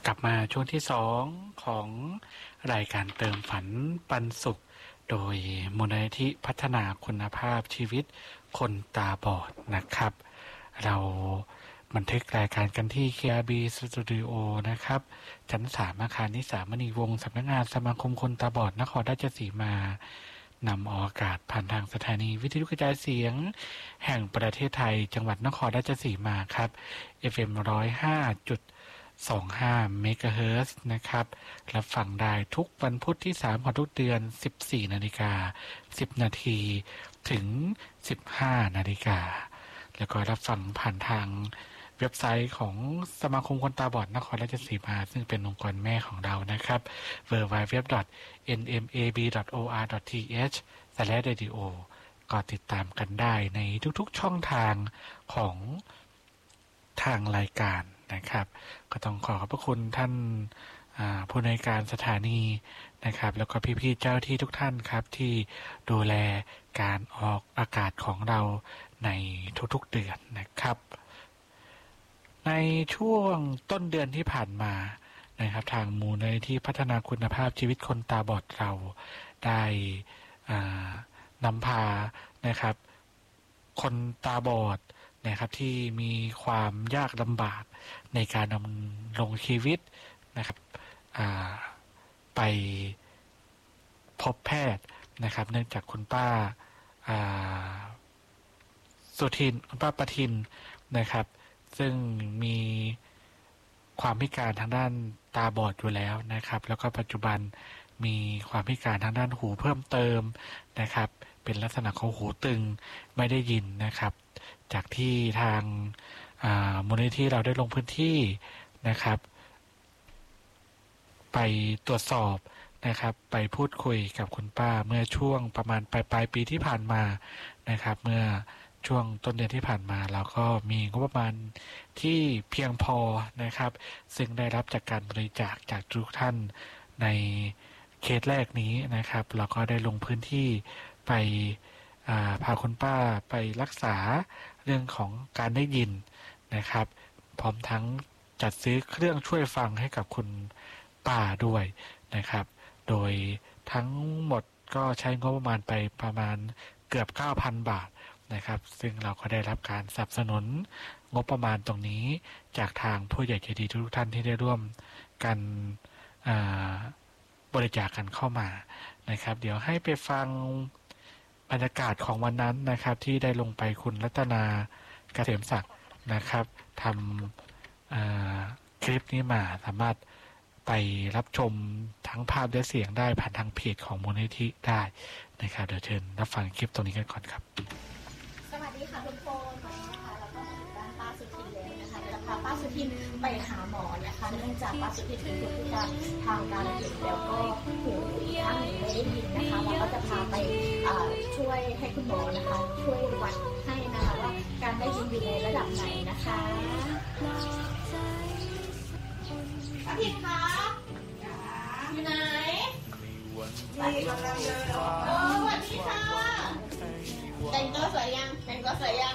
กลับมาช่วงที่สองของรายการเติมฝันปันสุขโดยมูลนิธิพัฒนาคุณภาพชีวิตคนตาบอดนะครับเราบันทึกรายการกันที่ KRB Studio นะครับชั้น3อาคารนิสามณีวงศ์สำนักงานสมาคมคนตาบอดนครราชสีมานำออกอากาศผ่านทางสถานีวิทยุกระจายเสียงแห่งประเทศไทยจังหวัดนครราชสีมาครับ FM 105.25 เมกะเฮิรตซ์นะครับรับฟังได้ทุกวันพุธที่3ของทุกเดือน 14:10 น.ถึง 15:00 น.แล้วก็รับฟังผ่านทางเว็บไซต์ของสมาคมคนตาบอดนครราชสีมาซึ่งเป็นองค์กรแม่ของเรานะครับ www.nmab.or.th/radio ก็ติดตามกันได้ในทุกๆช่องทางของทางรายการนะครับก็ต้องขอขอบพระคุณท่านผู้อำนวยการสถานีนะครับแล้วก็พี่ๆเจ้าที่ทุกท่านครับที่ดูแลการออกอากาศของเราในทุกๆเดือนนะครับในช่วงต้นเดือนที่ผ่านมานะครับทางมูลนิธิพัฒนาคุณภาพชีวิตคนตาบอดเราได้นำพานะครับคนตาบอดนะครับที่มีความยากลำบากในการดำรงชีวิตนะครับไปพบแพทย์นะครับเนื่องจากคุณป้าสุทินคุณป้าประทินนะครับซึ่งมีความพิการทางด้านตาบอดอยู่แล้วนะครับแล้วก็ปัจจุบันมีความพิการทางด้านหูเพิ่มเติมนะครับเป็นลักษณะของหูตึงไม่ได้ยินนะครับจากที่ทางมูลนิธิเราได้ลงพื้นที่นะครับไปตรวจสอบนะครับไปพูดคุยกับคุณป้าเมื่อช่วงประมาณปลายปีที่ผ่านมานะครับเมื่อช่วงต้นเดือนที่ผ่านมาเราก็มีงบประมาณที่เพียงพอนะครับซึ่งได้รับจากการบริจาคจากทุกท่านในเคสแรกนี้นะครับเราก็ได้ลงพื้นที่ไปพาคุณป้าไปรักษาเรื่องของการได้ยินนะครับพร้อมทั้งจัดซื้อเครื่องช่วยฟังให้กับคุณป้าด้วยนะครับโดยทั้งหมดก็ใช้งบประมาณไปประมาณเกือบ 9,000 บาทนะครับซึ่งเราก็ได้รับการสนับสนุนงบประมาณตรงนี้จากทางผู้ใหญ่ใจดีทุกท่านที่ได้ร่วมกันบริจาคกันเข้ามานะครับเดี๋ยวให้ไปฟังบรรยากาศของวันนั้นนะครับที่ได้ลงไปคุณรัตนาเกษมศักดิ์นะครับทำคลิปนี้มาสามารถไปรับชมทั้งภาพและเสียงได้ผ่านทางเพจของมูลนิธิได้นะครับเดี๋ยวเชิญรับฟังคลิปตรงนี้กันก่อนครับสวัสดีค่ะทุกคนนะคะแล้วก็มาถึงบ้านป้าสุทินแล้วนะคะจะพาป้าสุทินไปหาหมอนะคะเนื่องจากป้าสุทินเป็นคนพิการทางการได้ยินแล้วก็หูอีกข้างหนึ่งไม่ได้ยินนะคะเราก็จะพาไปช่วยให้คุณหมอนะคะช่วยวัดให้นะคะว่าการได้ยินอยู่ในระดับไหนนะคะป้าทินคะอยู่ไหนไปกำลังเดินสวัสดีค่ะแต่งตัวสวยยังแต่งตัวสวยยัง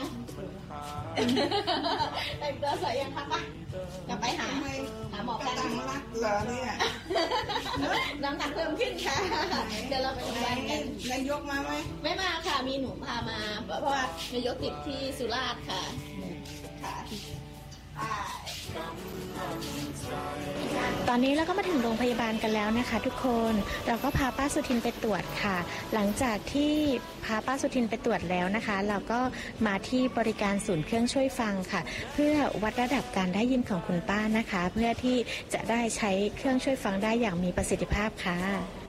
แต่งตัวสวยยังคะป้ากลับไปหาหมอกันเหรอเนี่ยน้ำหนักเพิ่มขึ้นค่ะเดี๋ยวเราไปดูกันนายกมาไหมไม่มาค่ะมีหนูพามาเพราะว่านายกติดที่สุราษฎร์ค่ะตอนนี้เราก็มาถึงโรงพยาบาลกันแล้วนะคะทุกคนเราก็พาป้าสุทินไปตรวจค่ะหลังจากที่พาป้าสุทินไปตรวจแล้วนะคะเราก็มาที่บริการศูนย์เครื่องช่วยฟังค่ะเพื่อวัดระดับการได้ยินของคุณป้านะคะเพื่อที่จะได้ใช้เครื่องช่วยฟังได้อย่างมีประสิทธิภาพค่ะ